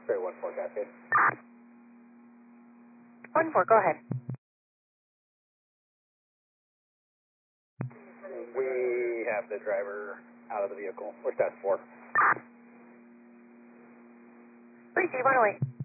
X-ray 1-4, Cascade. 1-4, go ahead. We have the driver out of the vehicle. We're status 4. 3G, run away.